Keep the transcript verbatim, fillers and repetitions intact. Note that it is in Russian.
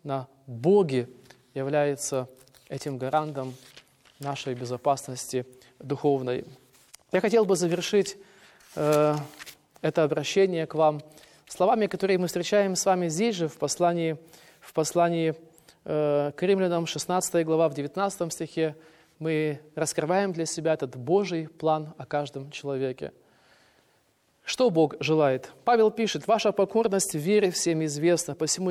на Боге является этим гарантом нашей безопасности духовной. Я хотел бы завершить э, это обращение к вам словами, которые мы встречаем с вами здесь же, в послании, в послании э, к Римлянам, шестнадцатая глава, в девятнадцатом стихе. Мы раскрываем для себя этот Божий план о каждом человеке. Что Бог желает? Павел пишет: «Ваша покорность в вере всем известна, посему